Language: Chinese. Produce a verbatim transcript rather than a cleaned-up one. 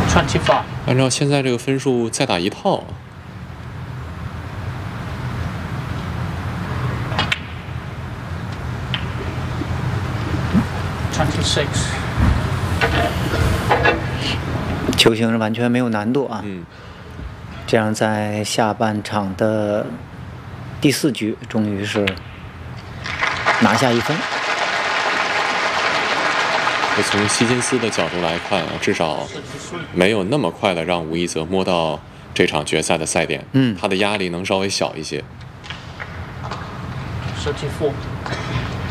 twenty-five。 按照现在这个分数再打一套。 twenty-six。 球形是完全没有难度啊。 嗯。 这样在下半场的第四局，终于是拿下一分。 从希金斯的角度来看啊，至少没有那么快的让吴一泽摸到这场决赛的赛点， 嗯， 他的压力能稍微小一些。 thirty-four。